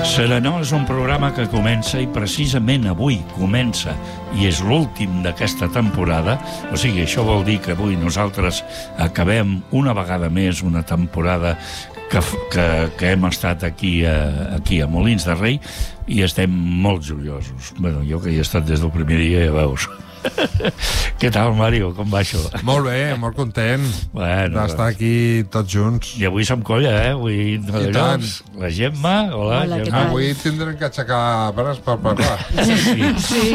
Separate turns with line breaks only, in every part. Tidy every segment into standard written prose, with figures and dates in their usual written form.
Serenor és un programa que comença i precisament avui comença i és l'últim d'aquesta temporada, o sigui, això vol dir que avui nosaltres acabem una vegada més una temporada que hem estat aquí a Molins de Rei i estem molt joiosos. Bueno, jo que hi he estat des del primer dia, ja veus. Què tal, Mario? Com va això?
Molt bé, molt content d'estar aquí tots junts.
I avui som colla, Avui,
I tant.
La Gemma, hola Gemma.
Avui tindrem que aixecar bres per parlar.
Sí.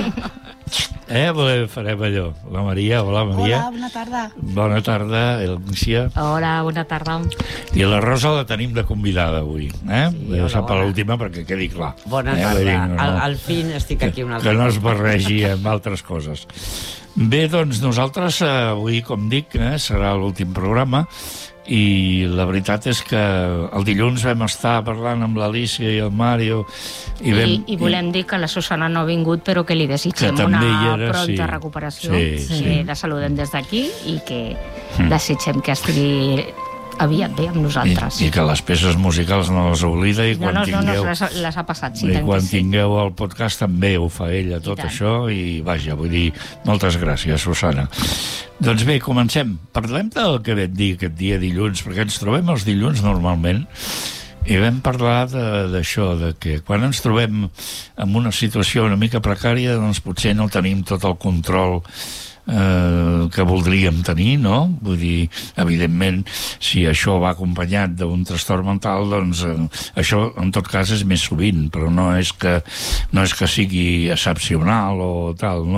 Farem allò. La Maria, hola Maria.
Hola, bona tarda.
Bona tarda, Elcia.
Hola, bona tarda.
I la Rosa la tenim de convidada avui,
Sí,
ja sap
hola.
l'última perquè quedi clar.
Bona tarda. Al fin estic aquí una altra
Que no es barregi amb altres coses. Bé, doncs nosaltres avui, com dic, serà l'últim programa i la veritat és que el dilluns vam estar parlant amb l'Alícia i el Mario
I volem dir que la Susana no ha vingut, però que li desitgem una pronta recuperació.
Sí.
La saludem des d'aquí i que desitgem que estigui aviat bé amb nosaltres.
I que les peces musicals no les oblida i quan tingueu...
les ha passat, sí.
I quan tingueu el podcast també ho fa ella, tot això, i vaja, vull dir, moltes gràcies, Susana. Doncs bé, comencem. Parlem del que vam dir aquest dia dilluns, perquè ens trobem els dilluns normalment, i vam parlar d'això, de que quan ens trobem en una situació una mica precària, doncs potser no tenim tot el control que voldríem tenir, no? Vull dir, evidentment, si això va acompanyat d'un trastorn mental, doncs això en tot cas és més sovint, però no és que sigui excepcional o tal,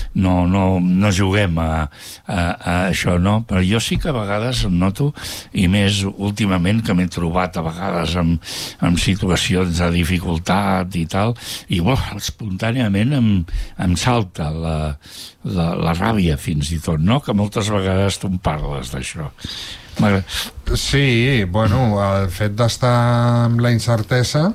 no juguem a això, no? Però jo sí que a vegades em noto, i més últimament que m'he trobat a vegades en situacions de dificultat i tal, i espontàniament em salta la ràbia fins i tot, no? Que moltes vegades tu em parles d'això.
Sí, bueno, el fet d'estar amb la incertesa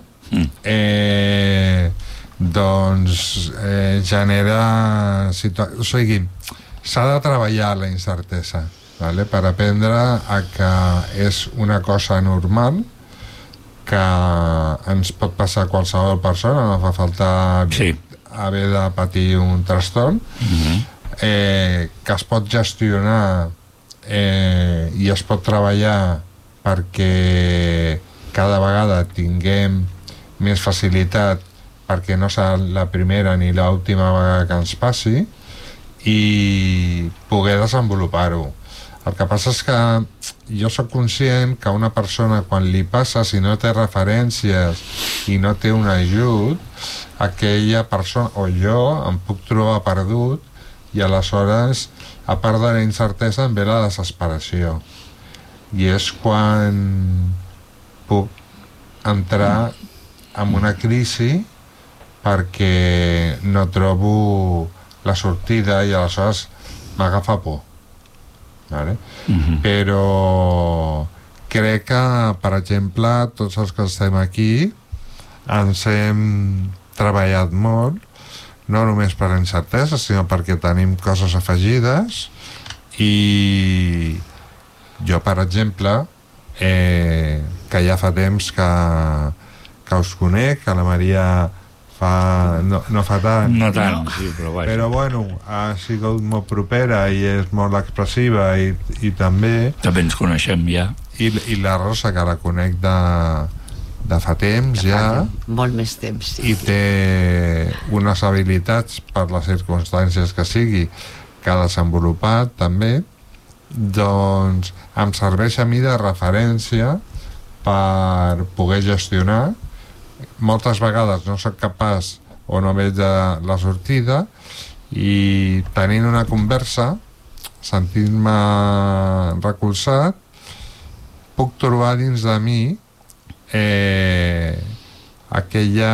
doncs genera o sigui, s'ha de treballar la incertesa, vale? Per aprendre a que és una cosa normal, que ens pot passar a qualsevol persona, no fa falta haver de patir un trastorn, que es pot gestionar i es pot treballar perquè cada vegada tinguem més facilitat, perquè no serà la primera ni l'última vegada que ens passi, i poder desenvolupar-ho. El que passa és que jo soc conscient que una persona, quan li passa, si no té referències i no té un ajut, aquella persona, o jo, em puc trobar perdut, i aleshores, a part de la incertesa, em ve la desesperació. I és quan puc entrar en una crisi perquè no trobo la sortida i aleshores m'agafa por. Vale? Però crec que, per exemple, tots els que estem aquí ens hem treballat molt, no només per la incertesa, sinó perquè tenim coses afegides, i jo, per exemple, que ja fa temps que us conec, que la Maria no fa tant.
No tant, sí, però vaja.
Però bueno, ha sigut molt propera i és molt expressiva i també
ens coneixem ja.
I la Rosa, que la conec de fa temps ja,
molt més temps,
i té unes habilitats, per les circumstàncies que sigui, que ha desenvolupat també, doncs em serveix a mi de referència per poder gestionar. Moltes vegades no soc capaç o no veig la sortida, i tenint una conversa, sentint-me recolzat, puc trobar dins de mi aquella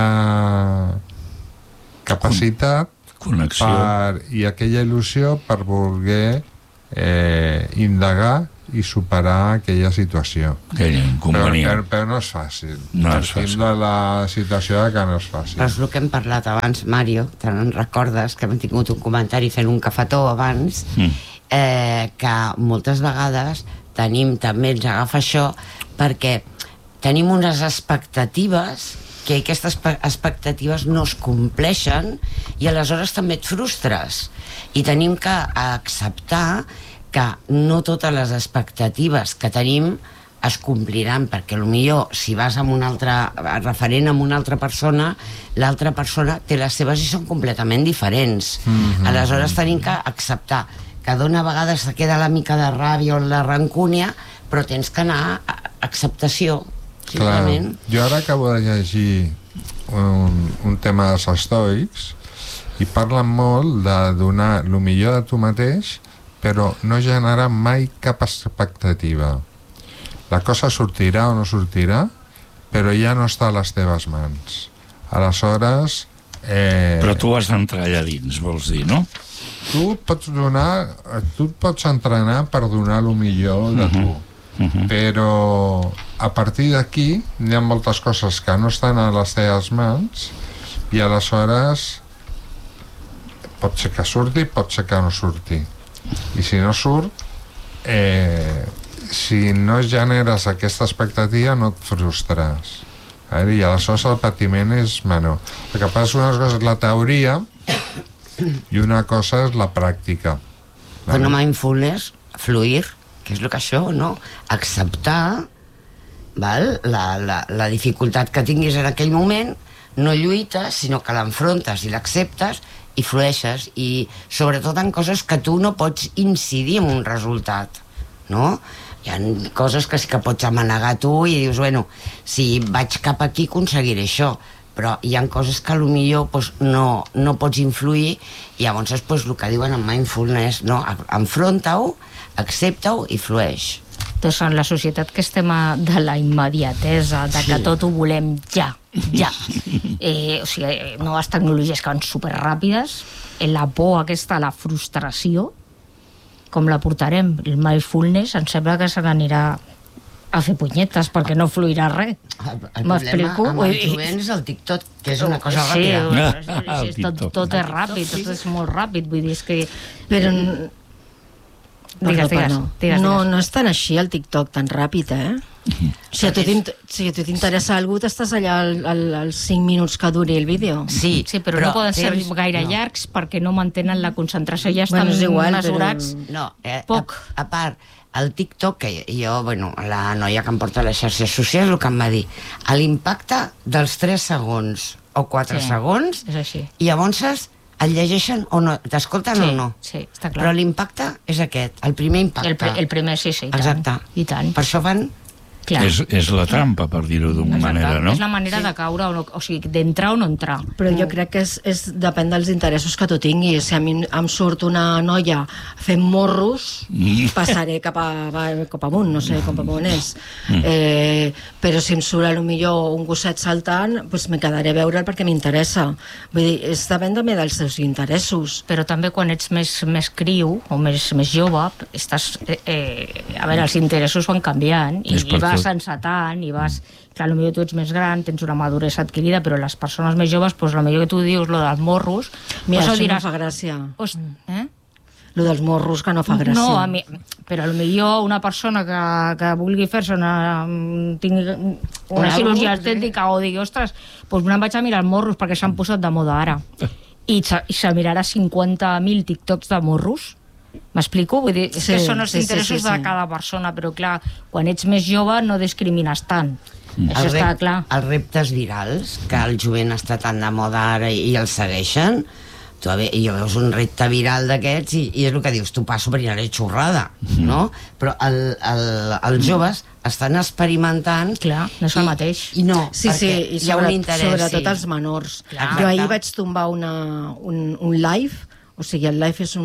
capacitat,
connexió
i aquella il·lusió per voler indagar i superar aquella situació.
Aquell inconvenient.
Però no és fàcil.
No és fàcil.
De la situació que no és fàcil.
Però és el que hem parlat abans, Mario, te'n recordes que hem tingut un comentari fent un cafetó abans, que moltes vegades també ens agafa això perquè tenim unes expectatives que aquestes expectatives no es compleixen i aleshores també et frustres. I tenim que acceptar que no totes les expectatives que tenim es compliran, perquè potser si vas amb una altra referent amb una altra persona, l'altra persona té les seves i són completament diferents. Aleshores tenim que acceptar que d'una vegada se queda la mica de ràbia o la rancúnia, però tens que anar a acceptació, simplement.
Jo ara acabo de llegir un tema dels estoics i parlen molt de donar el millor de tu mateix, però no generar mai cap expectativa. La cosa sortirà o no sortirà, però ja no està a les teves mans. Aleshores...
Però tu has d'entrar allà dins, vols dir, no?
Tu et pots entrenar per donar el millor de tu. Però a partir d'aquí hi ha moltes coses que no estan a les teves mans i aleshores pot ser que surti, pot ser que no surti. I si no surt, si no generes aquesta expectativa no et frustres. I aleshores el patiment és menor. El que passa una cosa és la teoria i una cosa és la pràctica.
Bueno, mindfulness, fluir, que és el que això, no? Acceptar, val? La dificultat que tinguis en aquell moment, no lluites, sinó que l'enfrontes i l'acceptes i flueixes, i sobretot en coses que tu no pots incidir en un resultat, no? Hi ha coses que sí que pots amanegar tu i dius, bueno, si vaig cap aquí aconseguiré això, però hi ha coses que potser no pots influir, i llavors el que diuen en mindfulness, no? Enfronta-ho, accepta-ho i flueix.
Doncs en la societat que estem de la immediatesa, de que tot ho volem ja. O sigui, noves tecnologies que van superràpides, la por aquesta, la frustració, com la portarem? El mindfulness em sembla que se n'anirà a fer punyetes perquè no fluirà res.
El problema amb els jovents és el TikTok, que és una cosa ràpida.
Sí, tot és ràpid, tot és molt ràpid, vull dir, és que... Però... Digues.
No és tan així el TikTok, tan ràpid, Si a tu t'interessa algú, t'estàs allà als 5 minuts que duri el vídeo.
Sí, però no poden ser gaire llargs perquè no mantenen la concentració, ja estan mesurats poc.
A part, el TikTok, que jo, la noia que em porta a les xarxes socials, el que em va dir, l'impacte dels 3 segons o 4 segons, i llavors et llegeixen o no, t'escolten o no.
Sí, està clar.
Però l'impacte és aquest, el primer impacte.
El primer, sí,
exacte.
I tant.
Per això van...
És la trampa, per dir-ho d'una manera, no?
És la manera de caure, o sigui, d'entrar o no entrar.
Però jo crec que depèn dels interessos que tu tinguis. Si a mi em surt una noia fent morros, passaré cap amunt, no sé com on és. Però si em surt millor un gosset saltant, doncs me quedaré a veure'l perquè m'interessa. Vull dir, depèn també dels seus interessos.
Però també quan ets més criu o més jove, estàs... A veure, els interessos van canviant i vas encetant i vas... Clar, potser tu ets més gran, tens una maduresa adquirida, però les persones més joves, doncs potser que tu dius lo dels morros...
Mira, això no fa gràcia. Lo dels morros que no fa gràcia.
No, però potser una persona que vulgui fer-se tingui una cirurgia estètica o digui, ostres, doncs me'n vaig a mirar els morros perquè s'han posat de moda ara. I se mirarà 50.000 TikToks de morros. M'explico? Vull dir, és que són els interessos de cada persona, però clar, quan ets més jove no discrimines tant. Això està clar.
Els reptes virals, que el jovent està tan de moda ara i els segueixen, jo veus un repte viral d'aquests i és el que dius, tu passo per anar xurrada, no? Però els joves estan experimentant...
Clar, no és el mateix.
I no,
perquè hi ha un interès. Sobretot els menors. Jo ahir vaig tombar un live, o sigui, el live és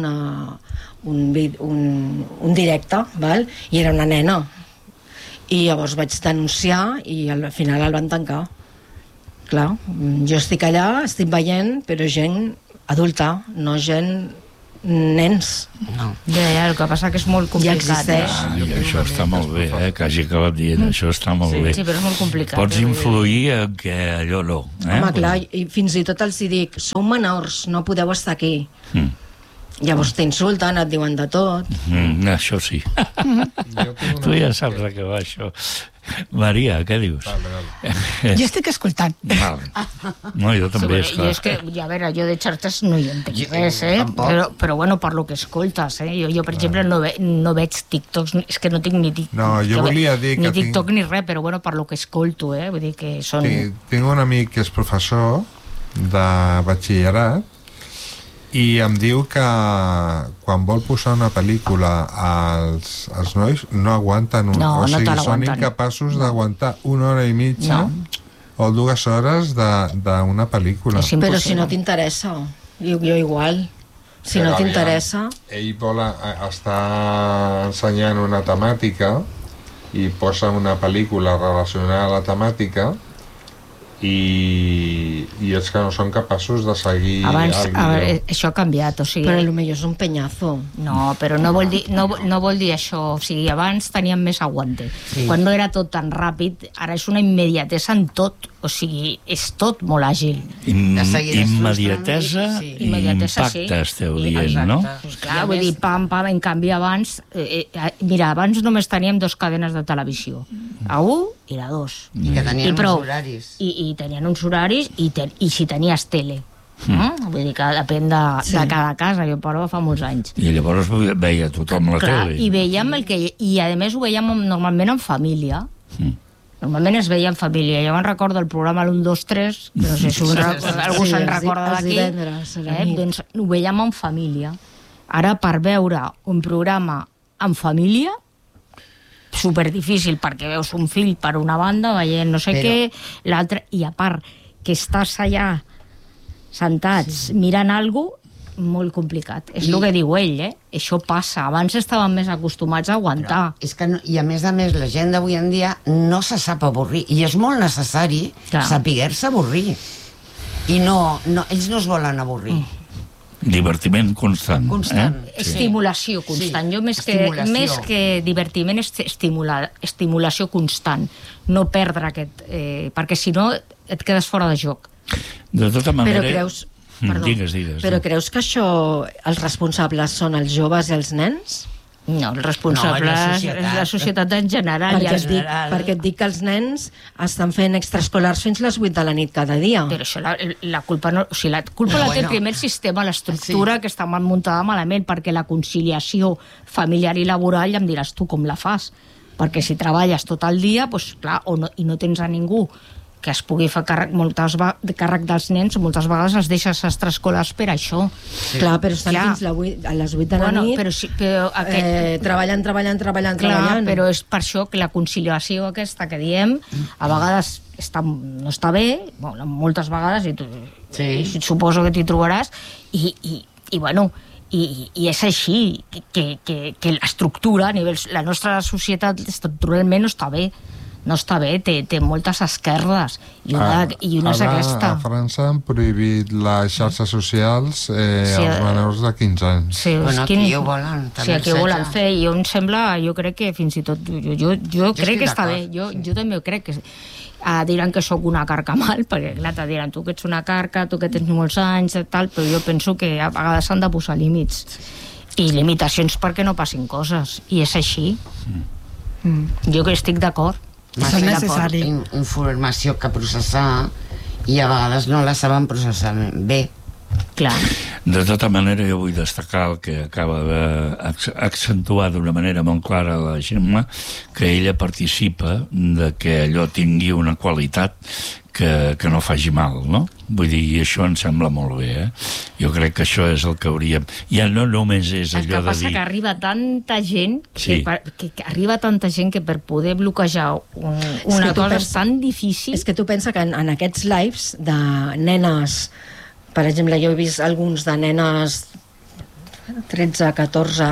un directe, val? I era una nena. I llavors vaig denunciar i al final el van tancar. Clar, jo estic allà, estic veient, però gent adulta, no gent nens.
No.
Ja, el que passa que és molt complicat.
Això està molt bé, que hagi acabat dient, això està molt bé.
Sí, però és molt complicat.
Pots influir en què allò no.
Home, clar, i fins i tot els dic, sou menors, no podeu estar aquí. Llavors t'insulten, et diuen de tot.
Això sí. Tu ja saps a què va això. Maria, què dius?
Jo estic escoltant.
Vale. No, jo també,
Sí, jo és que, a veure, jo de xarxes no hi entenc res, però bueno, per lo que escoltes, jo per exemple, no veig TikToks, és que no tinc ni TikTok.
No, jo volia dir que
ni TikTok ni res, però bueno, per lo que escolto, vull dir que són...
Tinc un amic que és professor de batxillerat i em diu que quan vol posar una pel·lícula als nois no aguanten
No,
o sigui,
no te
són
l'aguanten.
incapaços d'aguantar 1 hora i mitja o 2 hores d'una pel·lícula.
És impossible.
Però si no t'interessa, jo igual. Si
Però
no t'interessa...
Ell vol estar ensenyant una temàtica i posa una pel·lícula relacionada a la temàtica i és que no són capaços de seguir
Abans,
el guió.
això ha canviat, o sigui...
Però potser és un penyazo.
No, però no vol dir això. O sigui, abans teníem més aguante.
Sí.
Quan no era tot tan ràpid, ara és una immediatesa en tot. O sigui, és tot molt àgil.
De seguida es
Immediatesa
frustren, sí.
i impacte, esteu dient, no?
Pues clar, vull dir, pam, en canvi abans... mira, abans només teníem 2 cadenes de televisió. La 1 i la 2.
I que tenien uns
prou.
horaris.
I tenien uns horaris i si tenies tele. Vull dir que depèn de cada casa. Jo però fa molts anys.
I llavors veia tothom la
Clar,
tele.
i veiem i a més ho veiem normalment en família. Normalment es veia en família. Jo me'n recordo el programa l'1, 2, 3, que no sé si algú se'n recorda
els
d'aquí.
divendres, a la nit.
Doncs ho veiem en família. Ara, per veure un programa en família, superdifícil, perquè veus un fill per una banda veient no sé què, l'altre, i a part que estàs allà sentats mirant alguna cosa, molt complicat. És el que diu ell, Això passa. Abans estàvem més acostumats a aguantar.
És que no, i a més, la gent d'avui en dia no se sap avorrir. I és molt necessari saber-se avorrir. I ells no es volen avorrir.
Divertiment constant.
Constant.
Estimulació constant.
Sí,
Jo més que divertiment és estimulació constant. No perdre aquest... perquè si no et quedes fora de joc.
De tota manera...
Però creus... Perdó,
Digues.
però creus que això, els responsables són els joves i els nens?
No, els responsables és la societat en general.
Perquè et dic que els nens estan fent extraescolars fins les 8 de la nit cada dia.
Però això la culpa no... O sigui, la culpa la té primer el sistema, l'estructura que està mal muntada malament, perquè la conciliació familiar i laboral, ja em diràs tu com la fas. Perquè si treballes tot el dia, doncs, clar, i no tens a ningú que es pugui fer càrrec dels nens, moltes vegades els deixes extraescolars per això.
Sí. Clar, però estan fins a les 8 de la nit, treballant.
Clar, però és per això que la conciliació aquesta que diem, a vegades no està bé, moltes vegades, i suposo que t'hi trobaràs, i bueno... I és així, que l'estructura, la nostra societat estructuralment no està bé. No està bé, té moltes esquerdes, i una és aquesta.
A França han prohibit les xarxes socials als menors de 15 anys.
Sí, aquí ho volen.
Sí, aquí ho volen fer, i jo crec que fins i tot... Jo crec que està bé, jo també ho crec que... diran que sóc una carca mal, perquè clar, te diran tu que ets una carca, tu que tens molts anys, tal, però jo penso que a vegades s'han de posar límits. I limitacions perquè no passin coses, i és així. Jo que estic d'acord.
És necessari.
Informació que processar i a vegades no la saben processar bé.
Clar.
De tota manera, jo vull destacar el que acaba d'accentuar d'una manera molt clara la Gemma, que ella participa de que allò tingui una qualitat que no faci mal, no? Vull dir, i això em sembla molt bé, Jo crec que això és el que hauríem... Ja no només és allò de dir...
El que passa que arriba tanta gent que arriba tanta gent que per poder bloquejar una cosa és tan difícil...
És que tu pensa que en aquests lives de nenes... Per exemple, jo he vist alguns de nenes 13, 14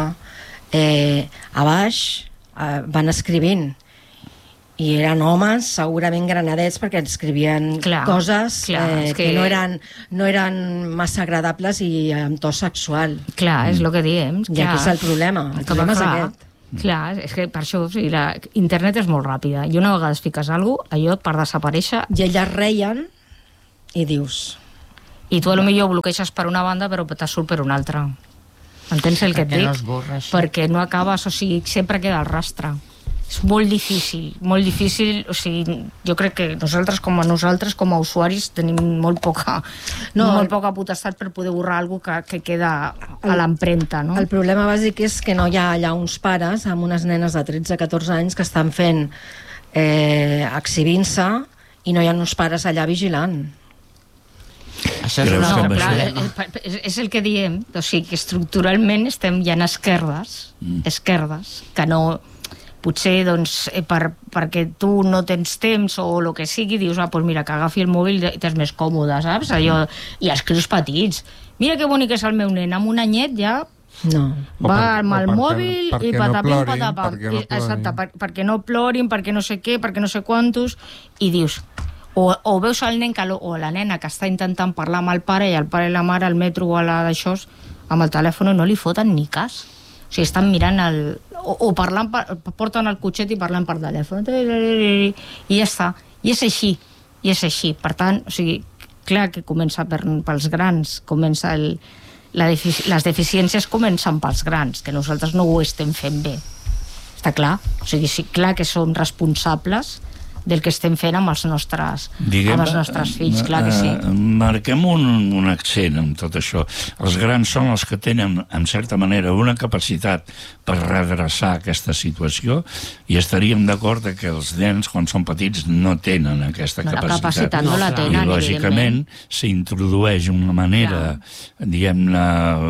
a baix, van escrivint, i eren homes segurament granadets perquè escrivien coses que no eren massa agradables i amb to sexual.
Clar, és el que diem.
I aquí és el problema. El problema és aquest.
Clar, és que per això internet és molt ràpida, i una vegada es fiques alguna cosa, allò per desaparèixer...
I elles reien i dius...
I tu potser bloqueixes per una banda però te surt per una altra. Entens el que et dic? Perquè no acabes, o sigui, sempre queda el rastre. és molt difícil, o sigui, jo crec que nosaltres com a usuaris tenim molt poca potestat per poder borrar alguna cosa que queda a l'empremta, no?
El problema bàsic és que no hi ha allà uns pares amb unes nenes de 13-14 anys que estan fent exhibint-se i no hi ha uns pares allà vigilant.
Això és una altra
problema. És el que diem, o sigui, que estructuralment hi ha esquerdes que no... Potser, doncs, perquè tu no tens temps o el que sigui, dius, doncs mira, que agafi el mòbil i t'és més còmode, saps? Allò, i els crios petits. Mira que bonic és el meu nen, amb un anyet ja va amb el mòbil i patapim, patapam. Exacte, perquè no plorin, perquè no sé què, perquè no sé quantos, i dius... O veus el nen o la nena que està intentant parlar amb el pare i el pare i la mare al metro o a d'això amb el telèfon no li foten ni cas. O sigui, estan mirant o parlant, porten el cotxet i parlant per telèfon i ja està, i és així, per tant, o sigui, clar que comença pels grans, les deficiències comencen pels grans, que nosaltres no ho estem fent bé, està clar, o sigui, sí, clar que som responsables del que estem fent amb els nostres fills, clar que sí.
Marquem un accent en tot això. Els grans són els que tenen, en certa manera, una capacitat per redreçar aquesta situació i estaríem d'acord que els nens, quan són petits, no tenen aquesta capacitat.
La capacitat no la tenen,
i, lògicament, s'introdueix una manera, diguem-ne,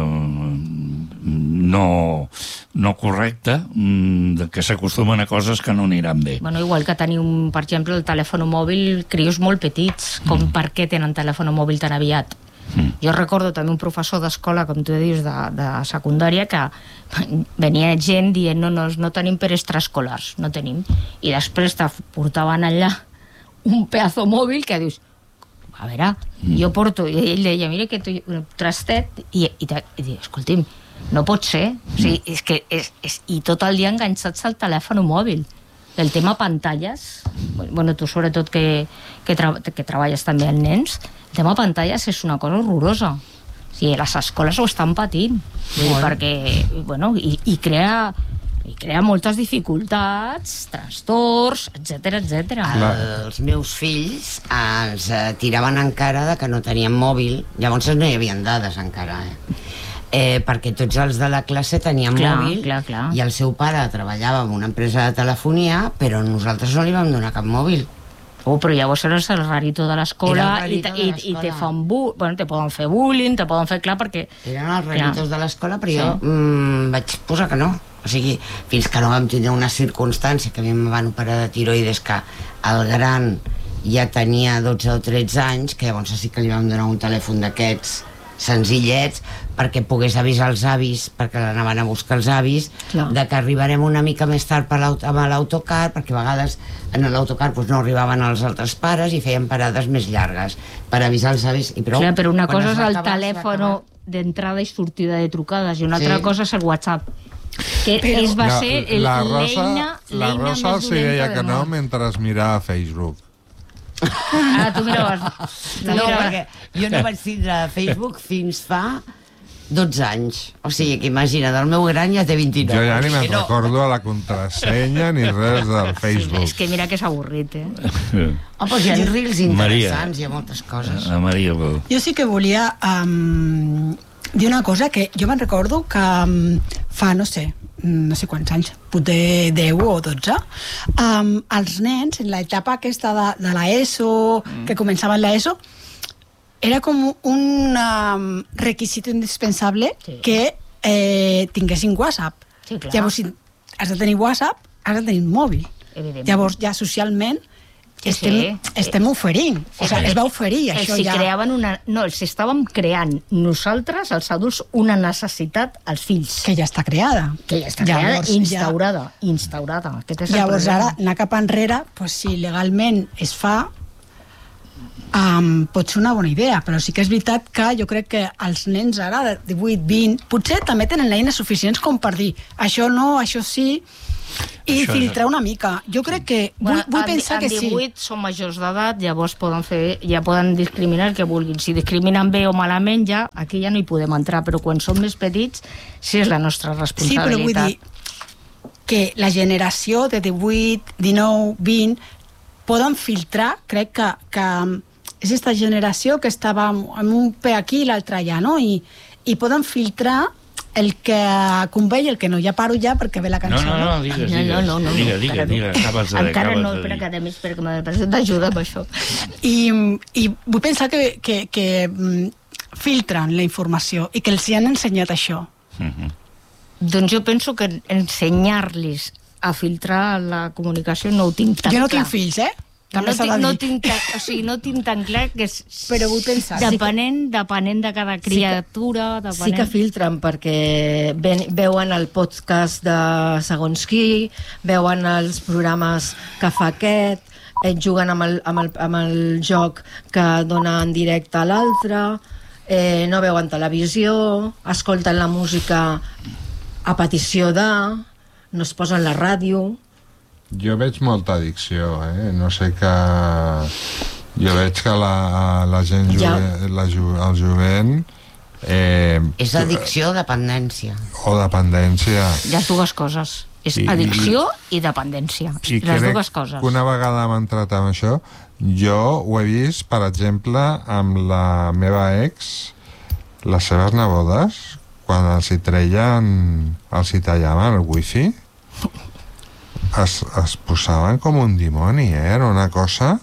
no correcta, que s'acostumen a coses que no aniran bé.
Bueno, igual que tenim, per exemple, el telèfon mòbil, crios molt petits, com per què tenen telèfon mòbil tan aviat? Jo recordo també un professor d'escola, com tu dius, de secundària, que venia gent dient no tenim per extraescolars, no tenim. I després te portaven allà un pedazo mòbil que dius, a veure, jo porto, i ell deia, mira que tu trastet, i dic, escolti'm, no pot ser, o sigui, és que i tot el dia enganxats al telèfon mòbil. El tema pantalles, bueno, tu sobretot que treballes també amb nens, el tema pantalles és una cosa horrorosa. O sigui, les escoles ho estan patint, perquè, bueno, i crea moltes dificultats, trastorns, etc.
Els meus fills els tiraven encara de que no tenien mòbil, llavors no hi havia dades encara, perquè tots els de la classe tenien mòbil i el seu pare treballava en una empresa de telefonia, però nosaltres no li vam donar cap mòbil.
Però llavors eres el rarito de l'escola i te fan te poden fer bullying, te poden fer perquè...
Eren els raritos de l'escola, però jo vaig posar que no. O sigui, fins que no vam tindre una circumstància que a mi em van operar de tiroides, que el gran ja tenia 12 o 13 anys, que llavors sí que li vam donar un telèfon d'aquests senzillets perquè pogués avisar els avis, perquè l'anaven a buscar els avis, de que arribarem una mica més tard amb l'autocar, perquè a vegades en l'autocar no arribaven els altres pares i feien parades més llargues per avisar els avis i prou.
Però una cosa és el telèfon d'entrada i sortida de trucades i una altra cosa és el WhatsApp, que va ser l'eina més dolenta del món.
La Rosa els deia que no mentre es mirava a Facebook.
Tu miraves.
No, perquè jo no vaig tindre Facebook fins fa 12 anys. O sigui, que imagina't, el meu gran ja té 29.
Jo ja ni me'n recordo la contrasenya ni res del Facebook.
És que mira que és avorrit,
Però hi ha reels interessants, hi ha moltes coses.
Maria,
jo sí que volia dir una cosa que jo me'n recordo que fa, no sé quants anys, potser 10 o 12, els nens, en l'etapa aquesta de l'ESO, que començaven l'ESO, era com un requisit indispensable que tinguessin WhatsApp. Llavors, si has de tenir WhatsApp, has de tenir mòbil. Llavors, ja socialment estem oferint, o sigui, es va oferir això ja.
Els estàvem creant nosaltres, els adults, una necessitat als fills.
Que ja està creada.
Instaurada.
Llavors ara, anar cap enrere, si legalment es fa, pot ser una bona idea, però sí que és veritat que jo crec que els nens ara de 18, 20, potser també tenen eines suficients com per dir això no, això sí, i filtrar una mica. Jo crec que vull pensar que sí.
En 18 són majors d'edat, llavors poden discriminar el que vulguin. Si discriminen bé o malament, aquí ja no hi podem entrar, però quan som més petits sí és la nostra responsabilitat.
Sí, però vull dir que la generació de 18, 19, 20 poden filtrar, crec que és aquesta generació que estava amb un peu aquí i l'altre allà, no? I poden filtrar el que convé i el que no. Ja paro ja perquè ve la cançó.
No, digues. Digues, acabes
que a més, perquè m'ha d'ajuda amb això.
I vull pensar que filtren la informació i que els hi han ensenyat això.
Doncs jo penso que ensenyar-los a filtrar la comunicació no ho tinc tan clar.
Jo no tinc fills,
No tinc tan clar que és...
Però vull pensar.
Depenent de cada criatura...
Sí que filtren, perquè veuen el podcast de segons qui, veuen els programes que fa aquest, juguen amb el joc que dona en directe a l'altre, no veuen televisió, escolten la música a petició de... no es posen la ràdio...
Jo veig molta addicció, no sé que... Jo veig que la gent el jovent...
És addicció o dependència?
O dependència.
Les dues coses. És addicció i dependència. Les dues coses.
Una vegada hem entrat amb això, jo ho he vist, per exemple, amb la meva ex, les seves nebodes, quan els hi tallaven el wifi, es posaven com un dimoni, era una cosa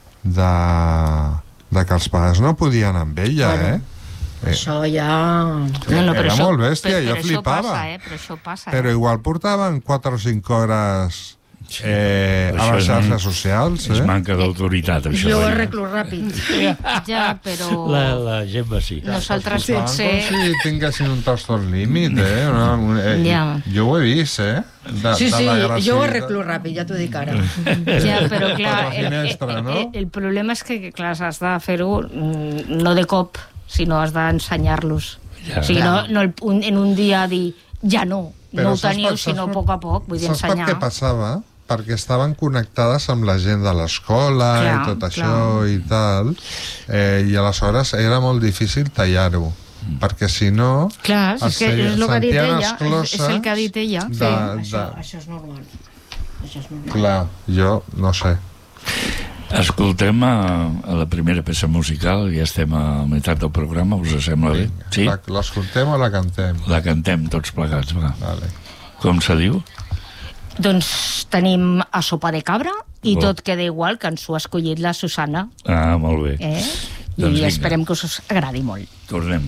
de que els pares no podien amb ella,
Això ja...
Era molt bèstia, jo flipava.
Però això passa,
Però igual portaven 4 o 5 hores a les xarxes socials.
És manca d'autoritat, això.
Jo ho arreglo ràpid.
Ja, però...
La gent va sí.
Nosaltres potser...
Com si tinguessin un trastorn límit, Jo ho he vist,
Sí, jo ho arreglo ràpid, ja t'ho dic ara.
Ja, però clar,
finestra, no?
el problema és que, clar, has de fer-ho no de cop, sinó has d'ensenyar-los.
Ja.
O sigui, no en un dia dir, ja no ho teniu, sinó a poc, vull dir, ensenyar.
Saps per què passava? Perquè estaven connectades amb la gent de l'escola i tot això i tal, i aleshores era molt difícil tallar-ho, perquè si no
clar, és el que ha dit ella, és el que ha dit ella.
Això és normal.
Clar, jo no sé.
Escoltem a la primera peça musical, ja estem a meitat del programa, us sembla bé? Sí?
L'escoltem o la cantem?
La cantem tots plegats, va.
Vale.
Com se diu?
Doncs tenim A sopa de cabra i Tot queda igual, que ens ho ha escollit la Susana.
Ah, molt bé.
I esperem que us agradi molt.
Tornem.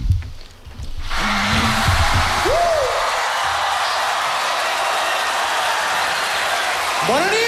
Bona nit!